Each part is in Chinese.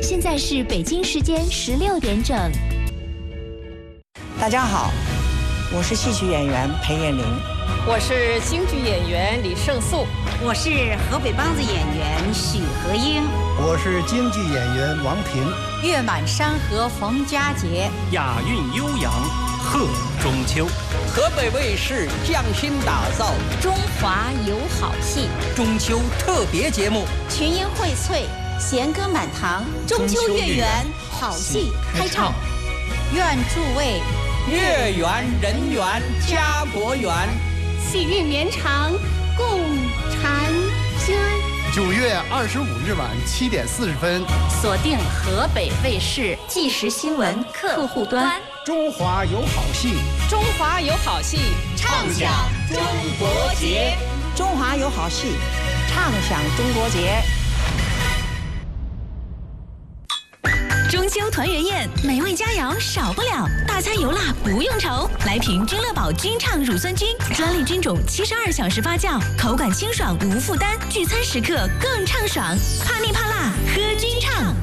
现在是北京时间16点整。 大家好，我是戏曲演员裴艳玲， 我是京剧演员李胜素， 我是河北梆子演员许和英， 我是京剧演员王平。 月满山河逢佳节， 雅韵悠扬贺中秋。 河北卫视匠心打造中华有好戏中秋特别节目， 群英荟萃，弦歌满堂，中秋月圆，好戏开唱。 愿诸位月圆人圆家国圆， 喜运绵长共婵娟。 9月25日晚7点40分， 锁定河北卫视即时新闻客户端。 中华有好戏， 中华有好戏， 畅享中国节。 中华有好戏，畅享中国节。 中秋团圆宴，美味佳肴少不了，大餐油辣不用愁。来瓶君乐宝君畅乳酸菌，专利菌种，72小时发酵，口感清爽无负担，聚餐时刻更畅爽。怕腻怕辣，喝君畅。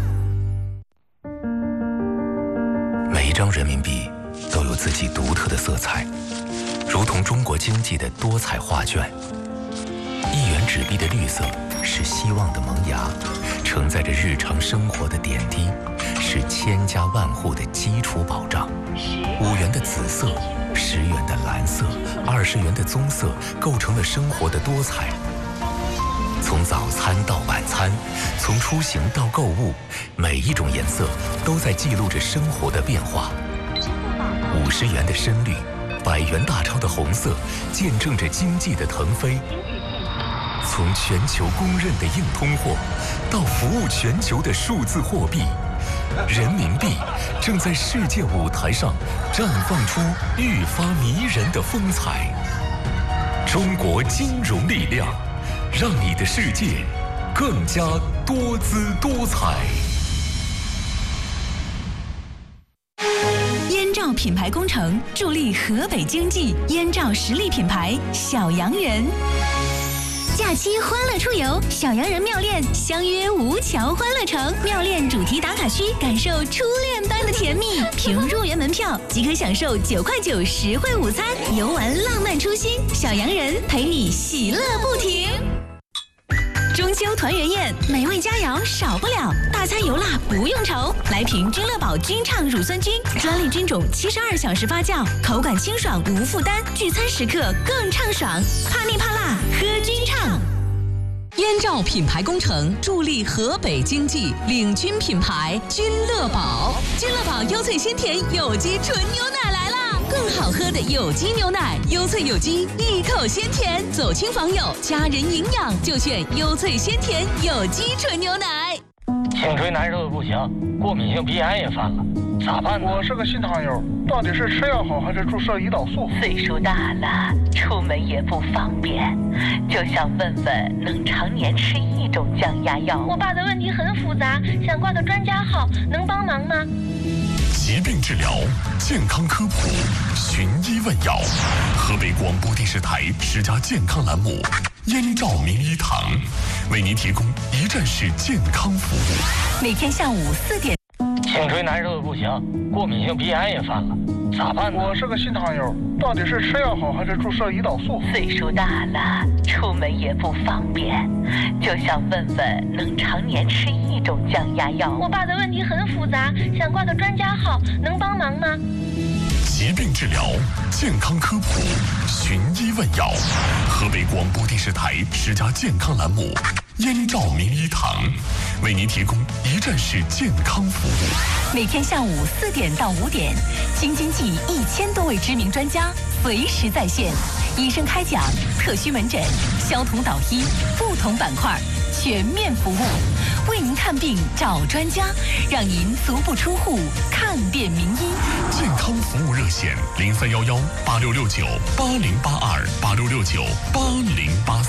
每一张人民币都有自己独特的色彩，如同中国经济的多彩画卷。1元纸币的绿色是希望的萌芽，承载着日常生活的点滴，是千家万户的基础保障。5元的紫色，10元的蓝色，20元的棕色，构成了生活的多彩。从早餐到晚餐，从出行到购物，每一种颜色都在记录着生活的变化。50元的深绿，100元大钞的红色，见证着经济的腾飞。从全球公认的硬通货，到服务全球的数字货币，人民币正在世界舞台上绽放出愈发迷人的风采。中国金融力量，让你的世界更加多姿多彩。 燕赵品牌工程助力河北经济，燕赵实力品牌小洋人。假期欢乐出游，小洋人妙恋相约吴桥欢乐城，妙恋主题打卡区，感受初恋般的甜蜜。凭入园门票即可享受9块9实惠午餐，游玩浪漫初心，小洋人陪你喜乐不停。中秋团圆宴，美味佳肴少不了，大餐油辣不用愁。来瓶君乐宝君畅乳酸菌，专利菌种，72小时发酵，口感清爽无负担，聚餐时刻更畅爽。怕腻怕辣，喝君畅。 燕赵品牌工程助力河北经济，领军品牌君乐宝。君乐宝优萃鲜甜有机纯牛奶来啦！更好喝的有机牛奶，优萃有机，一口鲜甜，走亲访友，家人营养就选优萃鲜甜有机纯牛奶。 颈椎难受的不行，过敏性鼻炎也犯了，咋办呢？ 我是个新糖友，到底是吃药好还是注射胰岛素？ 岁数大了，出门也不方便，就想问问能常年吃一种降压药。 我爸的问题很复杂，想挂个专家号，能帮忙吗？ 疾病治疗，健康科普，寻医问药。河北广播电视台10家健康栏目，燕赵名医堂为您提供一站式健康服务。 每天下午4点。 颈椎难受的不行，过敏性鼻炎也犯了，咋办呢？ 我是个新糖友，到底是吃药好还是注射胰岛素？ 岁数大了，出门也不方便，就想问问能常年吃一种降压药。 我爸的问题很复杂，想挂个专家号，能帮忙吗？ 疾病治疗，健康科普，寻医问药。河北广播电视台10家健康栏目，燕赵名医堂为您提供一站式健康服务。 每天下午4点到5点，京津冀1000多位知名专家随时在线，医生开讲，特需门诊，消同导医，不同板块全面服务，为您看病找专家，让您足不出户看遍名医。 健康服务热线：031186698082，86698083。